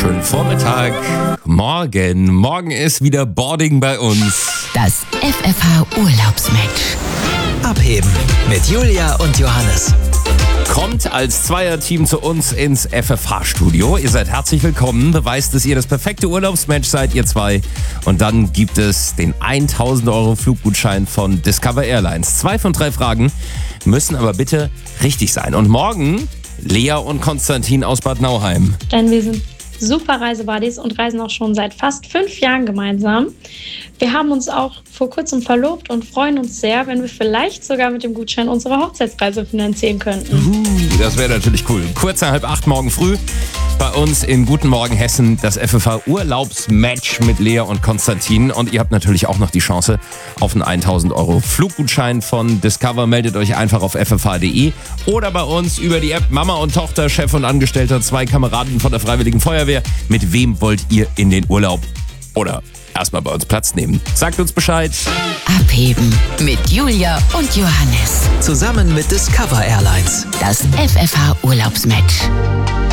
Schönen Vormittag. Morgen ist wieder Boarding bei uns. Das FFH Urlaubsmatch. Abheben mit Julia und Johannes. Kommt als Zweierteam zu uns ins FFH-Studio. Ihr seid herzlich willkommen. Beweist, dass ihr das perfekte Urlaubsmatch seid, ihr zwei. Und dann gibt es den 1000 Euro Fluggutschein von Discover Airlines. 2 von 3 Fragen müssen aber bitte richtig sein. Und morgen Lea und Konstantin aus Bad Nauheim. Denn wir sind super Reisebuddies und reisen auch schon seit fast 5 Jahren gemeinsam. Wir haben uns auch vor kurzem verlobt und freuen uns sehr, wenn wir vielleicht sogar mit dem Gutschein unsere Hochzeitsreise finanzieren könnten. Das wäre natürlich cool. Kurz nach 7:30 morgen früh bei uns in Guten Morgen Hessen das FFH Urlaubsmatch mit Lea und Konstantin. Und ihr habt natürlich auch noch die Chance auf einen 1000 Euro Fluggutschein von Discover. Meldet euch einfach auf ffh.de oder bei uns über die App Mama und Tochter, Chef und Angestellter, 2 Kameraden von der Freiwilligen Feuerwehr. Mit wem wollt ihr in den Urlaub? Oder erstmal bei uns Platz nehmen. Sagt uns Bescheid. Abheben mit Julia und Johannes. Zusammen mit Discover Airlines. Das FFH Urlaubsmatch.